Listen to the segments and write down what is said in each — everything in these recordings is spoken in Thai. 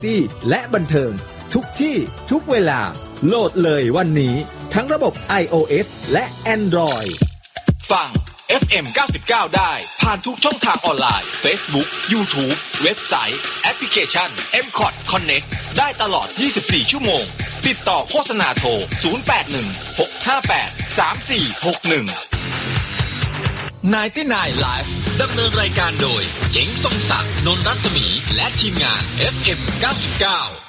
ที่และบันเทิงทุกที่ทุกเวลาโหลดเลยวันนี้ทั้งระบบ iOS และ Android ฟัง FM 99 ได้ผ่านทุกช่องทางออนไลน์ Facebook YouTube เว็บไซต์แอปพลิเคชัน MCOT Connect ได้ตลอด 24 ชั่วโมงติดต่อโฆษณาโทร 0816583461 99 Live ดำเนินรายการโดยเจ๋งทรงศักดิ์ นนท์รัศมี และทีมงาน FM 99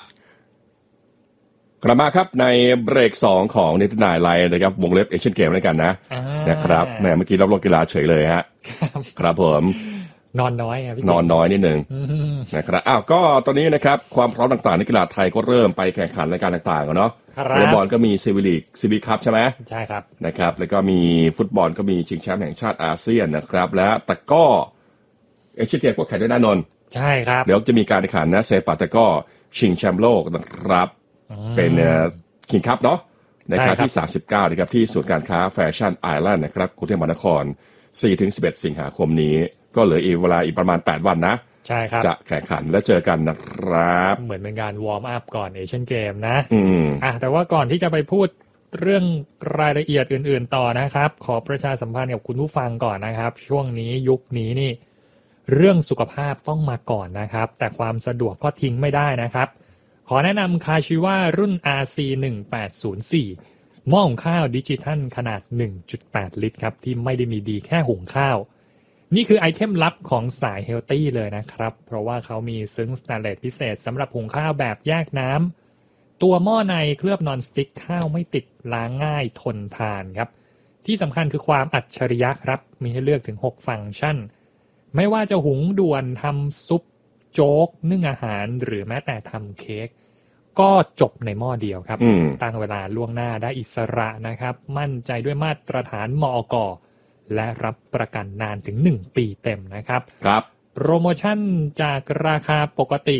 กลับมาครับในเบรก2ของนิตินายไลน์นะครับวงเล็บเอเชียนเกมด้วยกันนะครับแหมเมื่อกี้รับรองกีฬาเฉยเลยฮะครับผมนอนน้อยครับพี่นอนน้อยนิดนึงนะครับก็ตอนนี้นะครับความพร้อมต่างๆในกีฬาไทยก็เริ่มไปแข่งขันรายการต่างๆเนาะวอลเลย์บอลก็มีซีวิลีกซีบีคัพใช่ไหมใช่ครับนะครับแล้วก็มีฟุตบอลก็มีชิงแชมป์แห่งชาติอาเซียนนะครับและตะกร้อเอเชียนเกมก็แข่งด้วยนะนนท์ใช่ครับเดี๋ยวจะมีการแข่งขันนะเซปัตะกร้อชิงแชมป์โลกนะครับเป็นคิงคัพเนาะในครั้งที่39นะครับที่ศูนย์การค้าแฟชั่นไอแลนด์นะครับกรุงเทพมหานคร 4-11 สิงหาคมนี้ก็เหลืออีกเวลาอีกประมาณ8วันนะใช่ครับจะแข่งขันและเจอกันนะครับเหมือนเป็นการวอร์มอัพก่อนเอเชียนเกมนะแต่ว่าก่อนที่จะไปพูดเรื่องรายละเอียดอื่นๆต่อนะครับขอประชาสัมพันธ์กับคุณผู้ฟังก่อนนะครับช่วงนี้ยุคนี้นี่เรื่องสุขภาพต้องมาก่อนนะครับแต่ความสะดวกก็ทิ้งไม่ได้นะครับขอแนะนำคาชิว่ารุ่น RC1804 หม้อหุงข้าวดิจิทัลขนาด 1.8 ลิตรครับที่ไม่ได้มีดีแค่หุงข้าวนี่คือไอเทมลับของสายเฮลตี้เลยนะครับเพราะว่าเขามีซึ้งสแตนเลสพิเศษสำหรับหุงข้าวแบบแยกน้ำตัวหม้อในเคลือบนอนสติ๊กข้าวไม่ติดล้างง่ายทนทานครับที่สำคัญคือความอัจฉริยะครับมีให้เลือกถึง6ฟังก์ชันไม่ว่าจะหุงด่วนทำซุปโจ๊กนึ่งอาหารหรือแม้แต่ทำเค้กก็จบในหม้อเดียวครับตั้งเวลาล่วงหน้าได้อิสระนะครับมั่นใจด้วยมาตรฐานมอก.และรับประกันนานถึง1ปีเต็มนะครับครับโปรโมชั่นจากราคาปกติ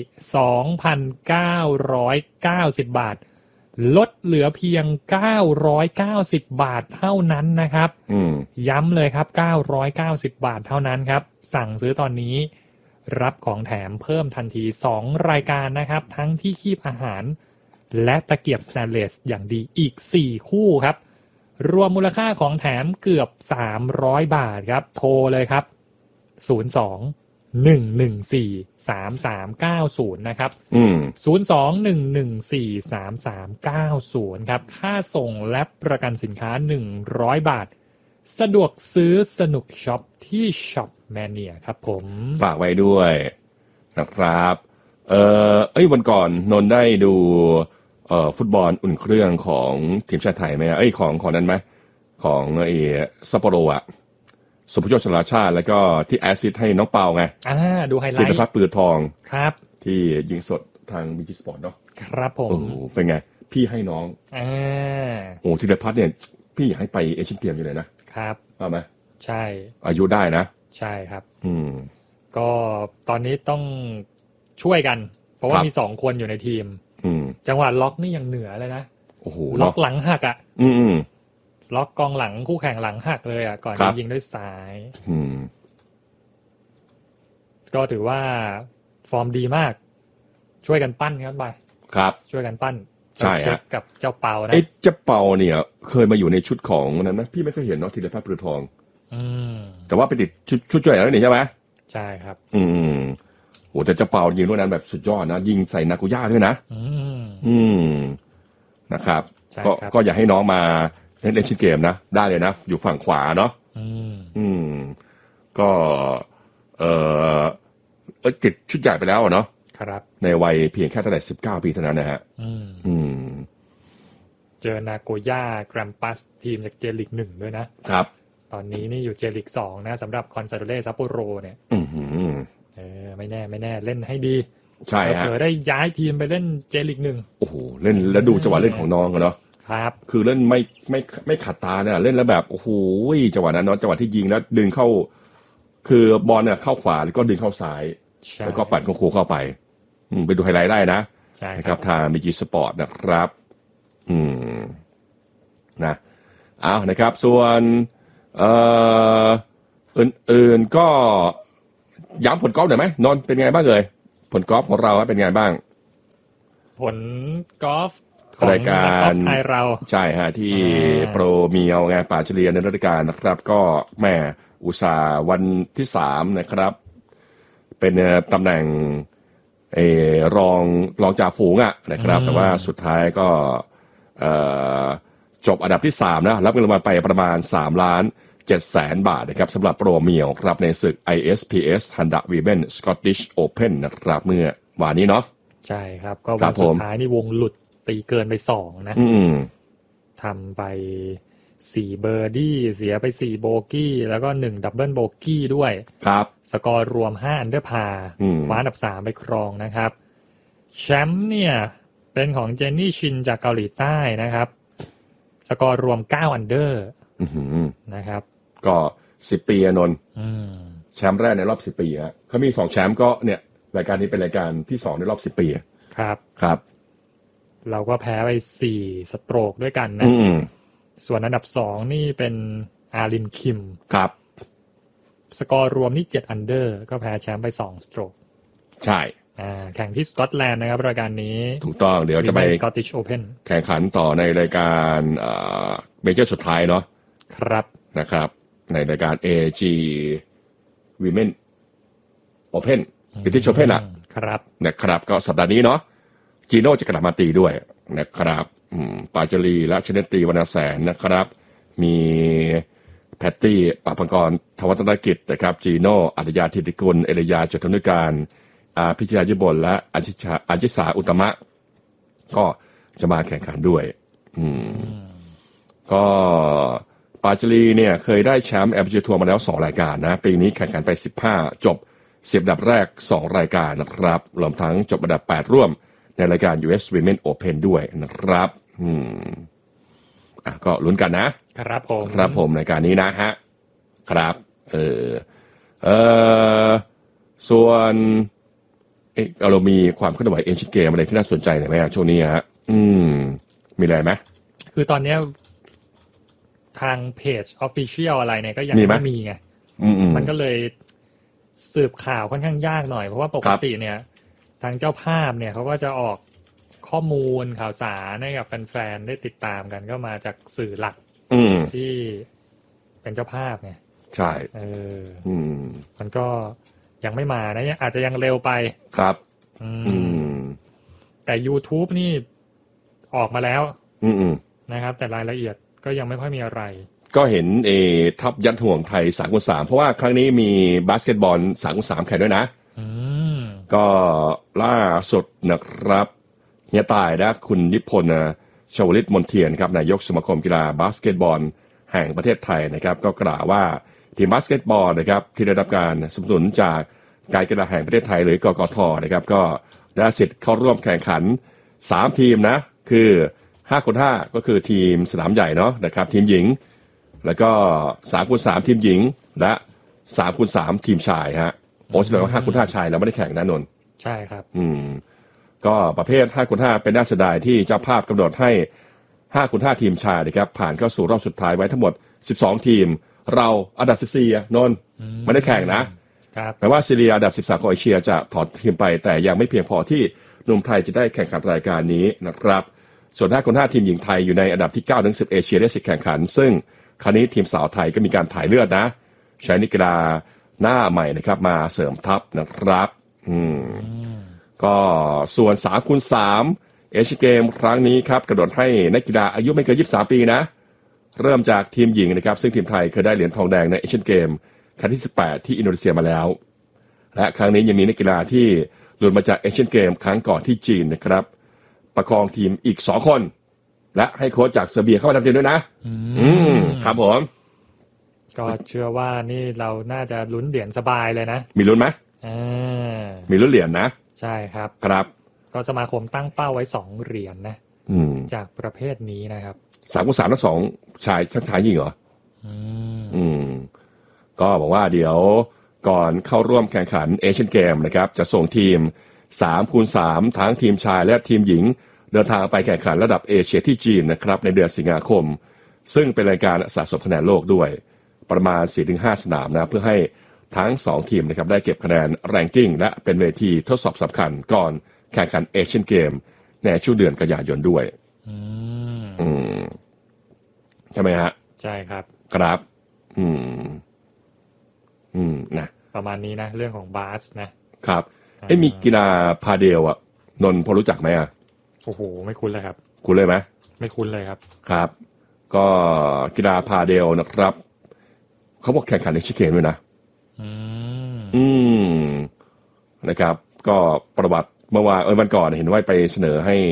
2,990 บาทลดเหลือเพียง990 บาทเท่านั้นนะครับย้ำเลยครับ990 บาทเท่านั้นครับสั่งซื้อตอนนี้รับของแถมเพิ่มทันที2รายการนะครับทั้งที่คีบอาหารและตะเกียบสแตนเลสอย่างดีอีก4คู่ครับรวมมูลค่าของแถมเกือบ300บาทครับโทรเลยครับ02-114-3390นะครับ02-114-3390ครับค่าส่งและประกันสินค้า100บาทสะดวกซื้อสนุกช็อปที่ช็อปแมเนียครับผมฝากไว้ด้วยนะครับวันก่อนนนได้ดูฟุตบอลอุ่นเครื่องของทีมชาติไทยไหมของนั้นไหมของซัปโปโรอะสุภโชคชลาชาติแล้วก็ที่แอสซิสต์ให้น้องเปาไงดูไฮไลท์ธีรพัฒน์ปืนทองครับที่ยิงสดทางBG Sportเนาะครับผมเป็นไงพี่ให้น้องธีรพัฒน์เนี่ยพี่อยากให้ไปเอเชียนเกมอยู่เลยนะครับเอาไหมใช่อายุได้นะใช่ครับก็ตอนนี้ต้องช่วยกันเพราะว่ามี2คนอยู่ในทีมจังหวะล็อกนี่ยังเหนือเลยนะโอ้โหล็อกหลังหักอ่ะล็อกกองหลังคู่แข่งหลังหักเลยอ่ะก่อนจะยิงด้วยซ้ายก็ถือว่าฟอร์มดีมากช่วยกันปั้นครับไปครับช่วยกันปั้นใช่ฮะกับเจ้าเปานะเจ้าเปาเนี่ยเคยมาอยู่ในชุดของนั้นนะพี่ไม่เคยเห็นเนาะธีรพัฒน์ปืนทองแต่ว่าไปติดชุดช่วยแล้วนี่ใช่ไหมใช่ครับโอ้แต่เจ้าเปายิงลูกนั้นแบบสุดยอดนะยิงใส่นากุย่าด้วยนะนะครับก็อยากให้น้องมาเล่นชิงเกมนะได้เลยนะอยู่ฝั่งขวาเนาะก็ติดชุดใหญ่ไปแล้วเนาะครับในวัยเพียงแค่เท่าไหร่19 ปีเท่านั้นนะฮะเจอนาโกย่าแกรมปัสทีมจากเจลีก1ด้วยนะครับตอนนี้นี่อยู่เจลีก2นะสำหรับคอนซาโดเร่ซัปโปโรเนี่ยไม่แน่เล่นให้ดีใช่ฮะได้ย้ายทีมไปเล่นเจลีก1 โอ้โหเล่นแล้วดูจังหวะเล่นของน้องเนาะครับคือเล่นไม่ขัดตาเนี่ยเล่นแล้วแบบโอ้โหจังหวะนั้นเนาะจังหวะที่ยิงแล้วดึงเข้าคือบอลเนี่ยเข้าขวาแล้วก็ดึงเข้าซ้ายแล้วก็ปัดโค้งเข้าไปไปดูไฮไลท์ได้นะนะครับทาง BG Sport นะครับนะเอานะครับส่วนอื่นๆก็ย้ำผลกอล์ฟหน่อยไหมนนท์เป็นไงบ้างเลยผลกอล์ฟของเราเป็นไงบ้างผลกอล์ฟของรายการไทยเราใช่ฮะที่โปรเมียวงานป่าเฉลียในฤดูกาลนะครับก็แม่อุตสาห์วันที่3นะครับเป็นตำแหน่งรองจ่าฝูงนะครับแต่ว่าสุดท้ายก็จบอันดับที่3นะรับเงินรางวัลไปประมาณ3,700,000 บาทนะครับสำหรับโปรเมียวครับในศึก ISPS Honda Women Scottish Open นะครับเมื่อวานนี้เนาะใช่ครับก็วันสุดท้ายนี่วงหลุดตีเกินไป2นะทำไป4เบอร์ดี้เสียไป4โบกี้แล้วก็1ดับเบิลโบกี้ด้วยครับสกอร์รวม5อันเดอร์พาร์คว้าอันดับ3ไปครองนะครับแชมป์เนี่ยเป็นของเจนนี่ชินจากเกาหลีใต้นะครับสกอร์รวม9อันเดอร์นะครับก็10ปีนนท์แชมป์แรกในรอบ10ปีฮะเขามี2แชมป์ก็เนี่ยรายการนี้เป็นรายการที่2ในรอบ10ปีครับครับเราก็แพ้ไป4สโตรกด้วยกันนะส่วนอันดับ2นี่เป็นอารินคิมครับสกอร์รวมนี่7อันเดอร์ก็แพ้แชมป์ไป2สโตรกใช่แข่งที่สกอตแลนด์นะครับรายการนี้ถูกต้องเดี๋ยวจะไป Scottish Open แข่งขันต่อในรายการเมเจอร์สุดท้ายเนาะครับนะครับในรายการ AG Women Open British Open ครับนะครับก็สัปดาห์นี้เนาะจีโน่จะกลับมาตีด้วยนะครับปาจารีและชเนตตีวรรณแสนนะครับมีแพตตี้ปะพังกรทวัฒนกิจนะครับจีโน่อัจยาธิติกุลเอเลียจตุนุการพิชยายุบลและอาชิสาอุตมะก็จะมาแข่งขันด้วยก็ปาจารีเนี่ยเคยได้แชมป์ LPGA ทัวร์มาแล้ว2รายการนะปีนี้แข่งขันไป15จบ10อันดับแรก2รายการนะครับรวมทั้งจบอันดับ8ร่วมในรายการ US Women Open ด้วยนะครับก็ลุ้นกันนะครับผมในการนี้นะฮะครับส่วนเรามีความเคลื่อนไหวเอเชียนเกมอะไรที่น่าสนใจไหมช่วงนี้ฮะมีอะไรไหมคือตอนนี้ทางเพจ Official อะไรเนี่ยก็ยังไม่มีไงมันก็เลยสืบข่าวค่อนข้างยากหน่อยเพราะว่าปกติเนี่ยทางเจ้าภาพเนี่ยเขาก็จะออกข้อมูลข่าวสารให้กับแฟนๆได้ติดตามกันก็มาจากสื่อหลักที่เป็นเจ้าภาพไงใช่มันก็ยังไม่มานะอาจจะยังเร็วไปครับแต่ YouTube นี่ออกมาแล้วนะครับแต่รายละเอียดก็ยังไม่ค่อยมีอะไรก็เห็นทัพยัดห่วงไทย3-3เพราะว่าครั้งนี้มีบาสเกตบอล3-3แข่งด้วยนะก็ล่าสุดนะครับเฮียตายนะคุณนิพนธ์ชวลิตมนเทียนครับนายกสมาคมกีฬาบาสเกตบอลแห่งประเทศไทยนะครับก็กล่าวว่าทีมบาสเกตบอลนะครับที่ได้รับการสนับสนุนจากการกีฬาแห่งประเทศไทยหรือกกท.นะครับก็ได้สิทธิ์เข้าร่วมแข่งขัน3ทีมนะคือ5x5ก็คือทีมสนามใหญ่เนาะนะครับทีมหญิงแล้วก็3x3ทีมหญิงและ3x3ทีมชายฮะโอ้แสดงว่า5x5ชายเราไม่ได้แข่งนะนนท์ใช่ครับก็ประเภท5x5เป็นน่าเสียดายที่เจ้าภาพกำหนดให้5x5ทีมชายนะครับผ่านเข้าสู่รอบสุดท้ายไว้ทั้งหมด12ทีมเราอันดับ14นนท์ไม่ได้แข่งนะแม้ว่าซีเรียอันดับ13ของเอเชียจะถอดทีมไปแต่ยังไม่เพียงพอที่หนุ่มไทยจะได้แข่งขันรายการนี้นะครับส่วน5x5ทีมหญิงไทยอยู่ในอันดับที่9ถึง10เอเชียได้สิทธิ์แข่งขันซึ่งคราวนี้ทีมสาวไทยก็มีการถ่ายเลือดนะใช้นักกีฬาหน้าใหม่นะครับมาเสริมทัพนะครับก็ส่วน3x3เอเชียนเกมครั้งนี้ครับกำหนดให้นักกีฬาอายุไม่เกิน23ปีนะเริ่มจากทีมหญิงนะครับซึ่งทีมไทยเคยได้เหรียญทองแดงในเอเชียนเกมครั้งที่18ที่อินโดนีเซียมาแล้วและครั้งนี้ยังมีนักกีฬาที่หลุดมาจากเอเชียนเกมครั้งก่อนที่จีนนะครับประคองทีมอีก2คนและให้โค้ชจากเซอร์เบียเข้ามาทำทีมด้วยนะครับผมก็เชื่อว่านี่เราน่าจะลุ้นเหรียญสบายเลยนะมีลุ้นไหมมีลุ้นเหรียญนะใช่ครับครับก็สมาคมตั้งเป้าไว้2เหรียญนะจากประเภทนี้นะครับ 3x3ทั้ง2ชายทั้งชายหญิงเหรอก็บอกว่าเดี๋ยวก่อนเข้าร่วมแข่งขันเอเชียนเกมนะครับจะส่งทีม3x3ทั้งทีมชายและทีมหญิงเดินทางไปแข่งขันระดับเอเชียที่จีนนะครับในเดือนสิงหาคมซึ่งเป็นรายการสะสมคะแนนโลกด้วยประมาณ 4-5 สนามนะเพื่อให้ทั้ง2ทีมนะครับได้เก็บคะแนนแรงกิ้งและเป็นเวทีทดสอบสำคัญก่อนแข่งขันเอเชียนเกมในช่วงเดือนกันยายนด้วยใช่ไหมฮะใช่ครับครับนะประมาณนี้นะเรื่องของบาสนะครับมีกีฬาพาเดลอ่ะนนท์พอรู้จักไหมอ่ะโอ้โหไม่คุ้นเลยครับคุ้นเลยไหมไม่คุ้นเลยครับครับก็กีฬาพาเดลนะครับเขาบอกแข่งขันในชิเกมด้วยนะนะครับก็ประวัติเมื่อวานวันก่อนเห็นว่าไปเสนอให้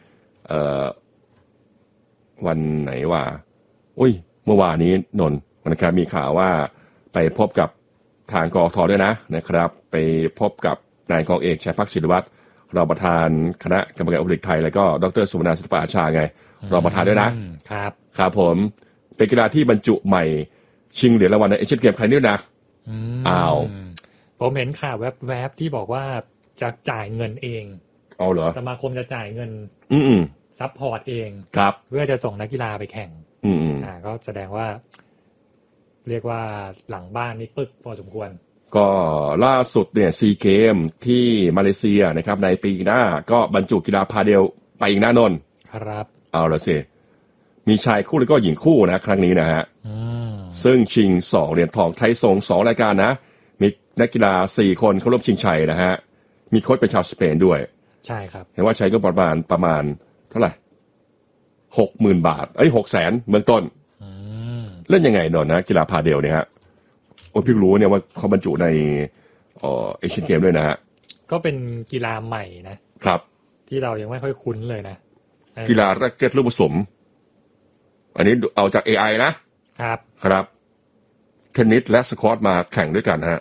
วันไหนวะเมื่อวานนี้นนท์นะครับมีข่าวว่าไปพบกับทางกท.ด้วยนะครับไปพบกับนายกองเอกชัยภักดิ์ศิริวัฒน์รองประธานคณะกรรมการโอลิมปิกไทยแล้วก็ดร.สุวรรณศิลปอาชาไงรองประธานด้วยนะครับครับผมเป็นกีฬาที่บรรจุใหม่ชิงเหรียญรางวัลในเอเชียนเกมส์ครั้งนี้นะผมเห็นข่าวแวบๆที่บอกว่าจะจ่ายเงินเองเอาเหรอสมาคมจะจ่ายเงินซัพพอร์ตเองครับเพื่อจะส่งนักกีฬาไปแข่งก็แสดงว่าเรียกว่าหลังบ้านนี่ปึกพอสมควรก็ล่าสุดเนี่ยซีเกมที่มาเลเซียนะครับในปีหน้าก็บรรจุกีฬาพาเดลไปอีกหน้านนครับเอาละสิมีชายคู่แล้วก็หญิงคู่นะครั้งนี้นะฮะซึ่งชิง2เหรียญทองไทยส่ง2รายการนะมีนักกีฬา4คนเข้าร่วมชิงชัยนะฮะมีโค้ชเป็นชาวสเปนด้วยใช่ครับเห็นว่าใช้ก็ประมาณเท่าไหร่ 60,000 บาท600,000เบื้องต้นเล่นยังไงนนท์นะกีฬาพาเดลเนี่ยฮะพี่รู้เนี่ยว่าเขาบรรจุในเอเชียนเกมด้วยนะฮะก็เป็นกีฬาใหม่นะครับที่เรายังไม่ค่อยคุ้นเลยนะกีฬาแร็กเก็ตลูกผสมอันนี้เอาจาก AI นะครับเทนนิสและสควอตมาแข่งด้วยกันฮะ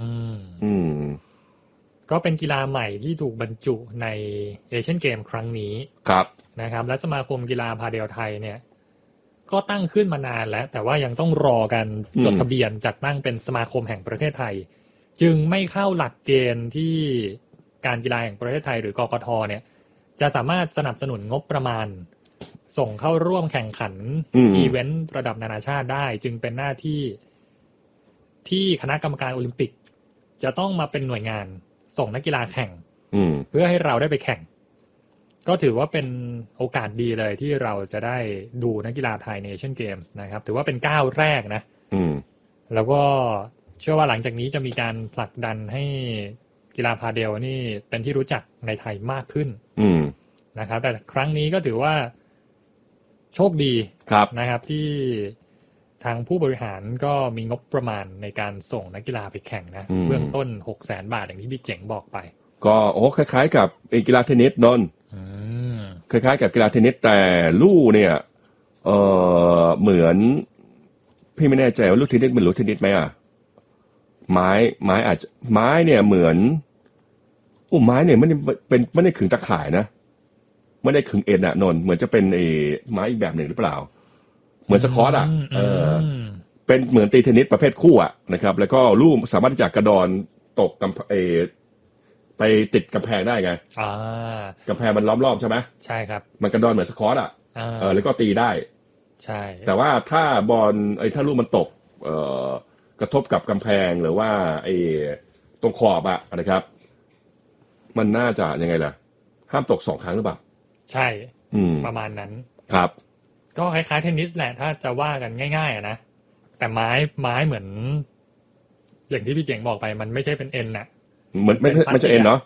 ก็เป็นกีฬาใหม่ที่ถูกบรรจุในเอเชียนเกมครั้งนี้ครับนะครับและสมาคมกีฬาพาเดลไทยเนี่ยก็ตั้งขึ้นมานานแล้วแต่ว่ายังต้องรอการจดทะเบียนจัดตั้งเป็นสมาคมแห่งประเทศไทยจึงไม่เข้าหลักเกณฑ์ที่การกีฬาแห่งประเทศไทยหรือกกท.เนี่ยจะสามารถสนับสนุนงบประมาณส่งเข้าร่วมแข่งขันอีเวนต์ระดับนานาชาติได้จึงเป็นหน้าที่คณะกรรมการโอลิมปิกจะต้องมาเป็นหน่วยงานส่งนักกีฬาแข่งเพื่อให้เราได้ไปแข่งก็ถือว่าเป็นโอกาสดีเลยที่เราจะได้ดูนักกีฬาไทยในเอเชียนเกมส์นะครับถือว่าเป็นก้าวแรกนะแล้วก็เชื่อว่าหลังจากนี้จะมีการผลักดันให้กีฬาพาเดลนี่เป็นที่รู้จักในไทยมากขึ้นนะครับแต่ครั้งนี้ก็ถือว่าโชคดีนะครับที่ทางผู้บริหารก็มีงบประมาณในการส่งนักกีฬาไปแข่งนะเบื้องต้น 600,000 บาทอย่างที่พี่เจ๋งบอกไปก็คล้ายๆกับกีฬาเทนนิสนนคล้ายๆกับกีฬาเทนนิสแต่ลู่เนี่ยเหมือนพี่ไม่แน่ใจว่าลูกเทนนิสเป็นลูกเทนนิสไหมอ่ะไม้อาจจะไม้เนี่ยเหมือนไม้เนี่ยไม่ได้ขึงตะข่ายนะไม่ได้ขึงเอ็นนนเหมือนจะเป็นไม้อีกแบบหนึ่งหรือเปล่าเหมือนสควอตเป็นเหมือนตีเทนนิสประเภทคู่นะครับแล้วก็ลูกสามารถที่จะกระดอนตกไปติดกำแพงได้ไงกำแพงมันล้อมรอบใช่ไหมใช่ครับมันกระดอนเหมือนสควอตแล้วก็ตีได้ใช่แต่ว่าถ้าบอลถ้าลูกมันตกกระทบกับกำแพงหรือว่าตรงขอบนะครับมันน่าจะยังไงล่ะห้ามตก2 ครั้งหรือเปล่าใช่ประมาณนั้นครับก็คล้ายๆเทนนิสแหละถ้าจะว่ากันง่ายๆนะแต่ไม้เหมือนอย่างที่พี่เจ๋งบอกไปมันไม่ใช่เป็นเอ็นเหมือนไม่ใช่เอ็นเนาะ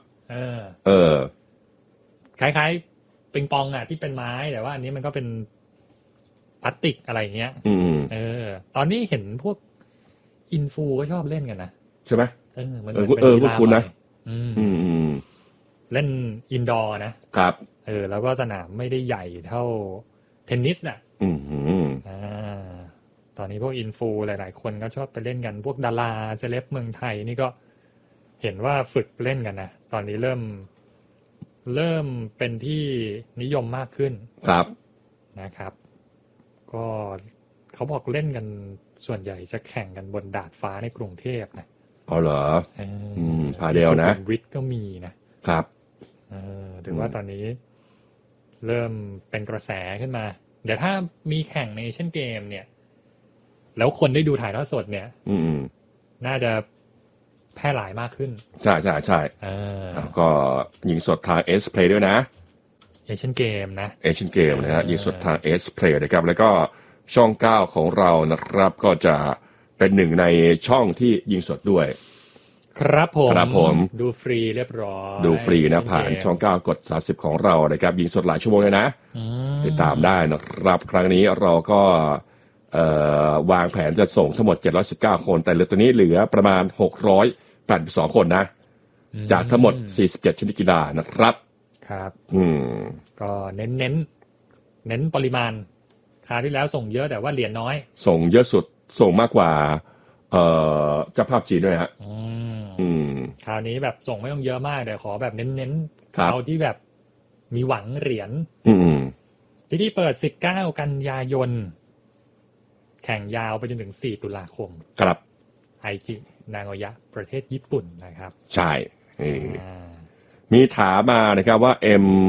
คล้ายๆปิงปองที่เป็นไม้แต่ว่าอันนี้มันก็เป็นพลาสติกอะไรอย่างเงี้ยตอนนี้เห็นพวกอินฟูก็ชอบเล่นกันนะใช่ไหมมันเป็นกีฬาคุณนะเล่นอินดอร์นะครับแล้วก็สนามไม่ได้ใหญ่เท่าเทนนิสตอนนี้พวกอินฟูหลายๆคนก็ชอบไปเล่นกันพวกดาราเซเลบเมืองไทยนี่ก็เห็นว่าฝึกเล่นกันนะตอนนี้เริ่มเป็นที่นิยมมากขึ้นครับนะครับก็เขาบอกเล่นกันส่วนใหญ่จะแข่งกันบนดาดฟ้าในกรุงเทพนะอ๋อเหรอพาเดลนะวิทย์ก็มีนะครับถือว่าตอนนี้เริ่มเป็นกระแสขึ้นมาเดี๋ยวถ้ามีแข่งในเอเชียนเกมเนี่ยแล้วคนได้ดูถ่ายทอดสดเนี่ยน่าจะแพร่หลายมากขึ้นใช่ก็ยิงสดทาง S Play ด้วยนะเอเชียนเกมนะเอเชียนเกมนะฮะยิงสดทาง S Play นะครับแล้วก็ช่อง9ของเรานะครับก็จะเป็นหนึ่งในช่องที่ยิงสดด้วยครับผม ดูฟรีเรียบร้อยดูฟรีนะผ่านช่อง9กด30ของเรานะครับยิงสดหลายชั่วโมงเลยนะติดตามได้นะครับครั้งนี้เราก็วางแผนจะส่งทั้งหมด719คนแต่เหลือตัวนี้เหลือประมาณ682คนนะจากทั้งหมด47ชนิดกีฬานะครับครับก็เน้นปริมาณคราวที่แล้วส่งเยอะแต่ว่าเหรียญน้อยส่งเยอะสุดส่งมากกว่าเจ้าภาพจีนด้วยฮะคราวนี้แบบส่งไม่ต้องเยอะมากแต่ขอแบบเน้นเอาที่แบบมีหวังเหรียญพิธีเปิด19กันยายนแข่งยาวไปจนถึง4ตุลาคมครับไอจินางโยะประเทศญี่ปุ่นนะครับใช่มีถามมานะครับว่า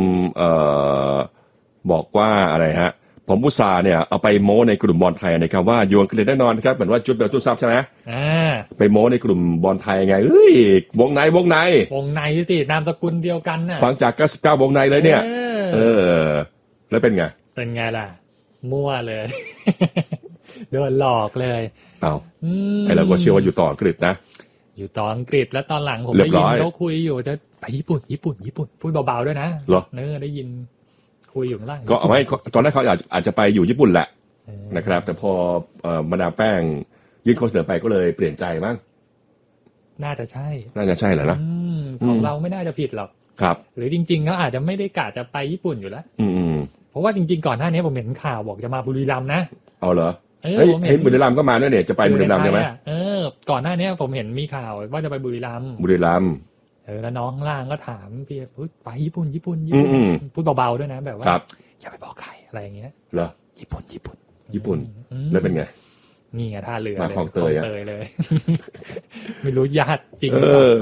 บอกว่าอะไรฮะผมอุตส่าห์เนี่ยเอาไปโม้ในกลุ่มบอลไทยนะครับว่าโยนกันเลยแน่นอนนะครับเหมือนว่าจุดเบลจุดซับใช่ไหมไปโม้ในกลุ่มบอลไทยไงเอ้ยวงในสินามสกุลเดียวกันน่ะฟังจาก99วงในเลยเนี่ยแล้วเป็นไงล่ะมั่วเลย โดนหลอกเลยเอาไอ้เราก็เชื่อว่าอยู่ต่ออังกฤษนะอยู่ต่ออังกฤษแล้วตอนหลังผมได้ยินเขาคุยอยู่จะไปญี่ปุ่นพูดเบาๆด้วยนะเหรอได้ยินคุยอยู่ข้างล่างก็ไม่ตอนแรกเขาอาจจะไปอยู่ญี่ปุ่นแหละนะครับแต่พอมาดามแป้งยื่นข้อเสนอไปก็เลยเปลี่ยนใจมั้งน่าจะใช่แหละนะของเราไม่น่าจะผิดหรอกครับหรือจริงๆเขาอาจจะไม่ได้กะจะไปญี่ปุ่นอยู่แล้วเพราะว่าจริงๆก่อนหน้านี้ผมเห็นข่าวบอกจะมาบุรีรัมย์นะเอาเหรอเฮ้ยบุรีรัมย์ก็มาด้วยเนี่ยจะไปบุรีรัมย์ใช่ไหมก่อนหน้านี้ผมเห็นมีข่าวว่าจะไปบุรีรัมย์แล้วน้องข้างล่างก็ถามพี่ไปญี่ปุ่นพูดเบาๆด้วยนะแบบว่าอย่าไปบอกใครอะไรอย่างเงี้ยเหรอญี่ปุ่นแล้วเป็นไงนี่ไงท่าเรือมาคลองเตยเลยไม่รู้ญาติจริง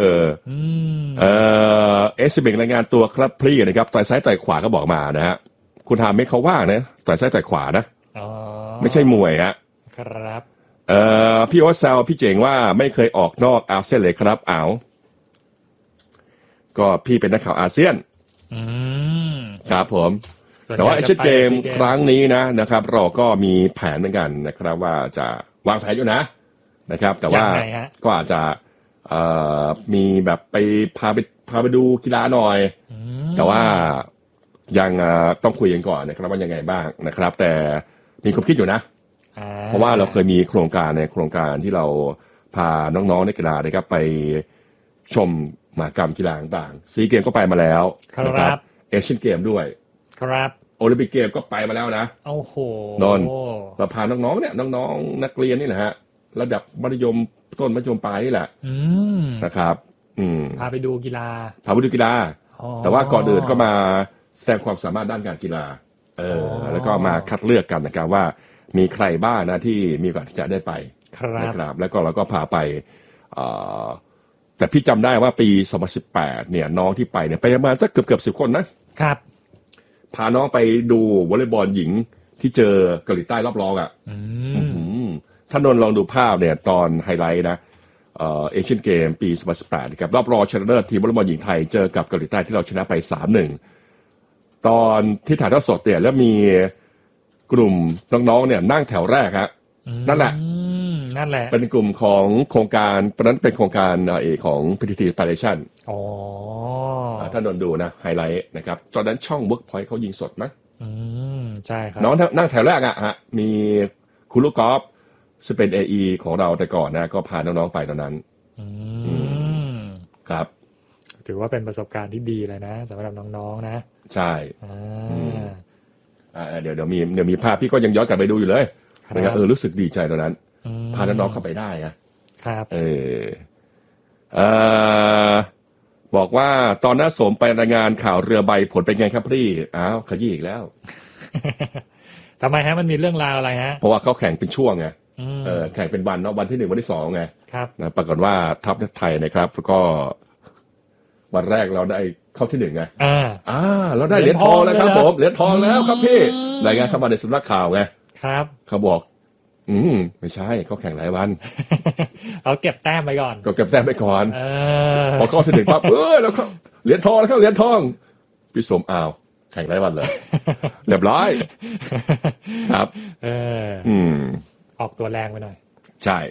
SBN รายงานตัวครับพี่นะครับต่อยซ้ายต่อยขวาก็บอกมานะฮะคุณถามไม่เขาว่านะต่อยซ้ายต่อยขวานะไม่ใช่มวยฮะครับพี่โอ๊ตแซวพี่เจ๋งว่าไม่เคยออกนอกอาเซียนเลยครับก็พี่เป็นนักข่าวอาเซียนครับผมแต่ว่าเอเชียนเกมครั้งนี้นะครับเราก็มีแผนเหมือนกันนะครับว่าจะวางแผนอยู่นะครับแต่ว่าก็อาจจะมีแบบพาไปดูกีฬาหน่อยแต่ว่ายังต้องคุยกันก่อนนะครับว่ายังไงบ้างนะครับแต่มีความคิดอยู่นะเพราะว่าเราเคยมีโครงการที่เราพาน้องๆนักกีฬานะครับไปชมมหกรรมกีฬาต่างๆซีเกมก็ไปมาแล้วนะครับเอเชียนเกมด้วยครับโอลิมปิกเกมก็ไปมาแล้วนะโอ้โหนนเราพาน้องๆเนี่ยน้องๆนักเรียนนี่แหละฮะระดับมัธยมต้นมัธยมปลายนี่แหละนะครับพาไปดูกีฬาแต่ว่าก่อนอื่นก็มาแสดงความสามารถด้านการกีฬาแล้วก็มาคัดเลือกกันนะครับว่ามีใครบ้างนะที่มีโอกาสที่จะได้ไปนะครับแล้วก็เราก็พาไปแต่พี่จำได้ว่าปี2018เนี่ยน้องที่ไปเนี่ยไปประมาณสักเกือบ10คนนะครับพาน้องไปดูวอลเลย์บอลหญิงที่เจอเกาหลีใต้รอบรองถ้านนลองดูภาพเนี่ยตอนไฮไลท์นะเอเชียนเกมปี2018นะครับรอบรองชนะเลิศทีมวอลเลย์บอลหญิงไทยเจอกับเกาหลีใต้ที่เราชนะไป 3-1 ตอนที่ถ่ายทอดสดเนี่ยแล้วมีกลุ่มน้องๆเนี่ยนั่งแถวแรกฮะนั่นแหละเป็นกลุ่มของโครงการเพราะนั้นเป็นโครงการของ PTT Foundation ท่านนนดูนะไฮไลท์นะครับตอนนั้นช่อง Workpoint เขายิงสดมั้ยใช่ครับน้องนั่งแถวแรกฮะมีคุณลูกกอล์ฟซึ่งเป็น AE ของเราแต่ก่อนนะก็พาน้องๆไปตอนนั้นครับถือว่าเป็นประสบการณ์ที่ดีเลยนะสำหรับน้องๆนะใช่เดี๋ยวมีภาพพี่ก็ยังย้อนกลับไปดูอยู่เลยนะครับรู้สึกดีใจตอนนั้นพาน้องๆเข้าไปได้ครับบอกว่าตอนหน้าสมไปรายงานข่าวเรือใบผลเป็นไงครับพี่ขยี้อีกแล้วทำไมฮะมันมีเรื่องราวอะไรฮะเพราะว่าเขาแข่งเป็นช่วงไงแข่งเป็นวันเนาะวันที่1วันที่2ไงครับนะปรากฏว่าทัพไทยนะครับก็วันแรกเราได้เข้าที่1ไงเราได้เหรียญทองแล้วครับผมเหรียญทองแล้วครับพี่รายงานเข้ามาในสำนักข่าวไงครับเขาบอกไม่ใช่เขาแข่งหลายวันเอาเก็บแต้มไปก่อนก็เก็บแต้มไปก่อนพอเข้าที่1ปั๊บแล้วเหรียญทองแล้วครับเหรียญทองพี่สมแข่งได้วันเลย เรียบร้อยครับออกตัวแรงไปหน่อยใช่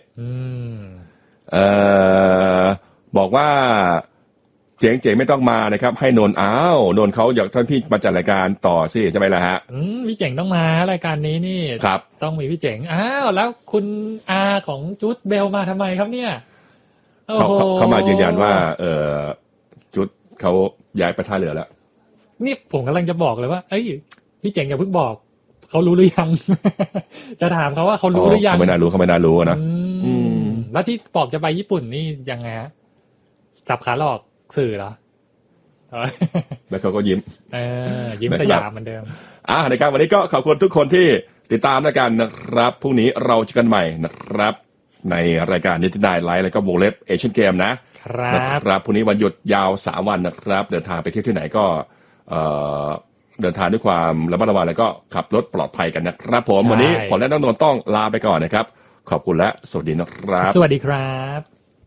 บอกว่าเจ๋งไม่ต้องมานะครับให้นนท์เขาอยากท่านพี่มาจัดรายการต่อสิใช่ไหมล่ะฮะพี่เจ๋งต้องมารายการนี้นี่ครับต้องมีพี่เจ๋งแล้วคุณอาของจุดเบลมาทำไมครับเนี่ยเขามายืนยันว่าจุดเขาย้ายไปท่าเรือแล้วนี่ผมกำลังจะบอกเลยว่าพี่เจ๋งอย่าเพิ่งบอกเขารู้หรือยัง จะถามเขาว่าเขารู้หรือยังเขาไม่น่ารู้นะแล้วที่บอกจะไปญี่ปุ่นนี่ยังไงฮะจับขาหลอกสื่อเหรอแล้วเขาก็ยิ้มยิ้มสยามเหมือนเดิมในการวันนี้ก็ขอบคุณทุกคนที่ติดตามแล้วกันนะครับพรุ่งนี้เราเจอกันใหม่นะครับในรายการนิตินายไลฟ์แล้วก็วงเล็บเอเชียนเกมนะครับพรุ่งนี้วันหยุดยาว3วันนะครับเดินทางไปเที่ยวที่ไหนก็เดินทางด้วยความระมัดระวังแล้วก็ขับรถปลอดภัยกันนะครับผมวันนี้ผมและน้องนนท์ต้องลาไปก่อนนะครับขอบคุณและสวัสดีนะครับสวัสดีครับ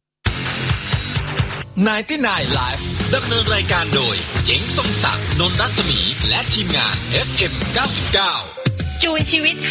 99 Live ดำเนินรายการโดยเจ๋งทรงศักดิ์นนท์รัศมีและทีมงาน FM 99 จูนชีวิต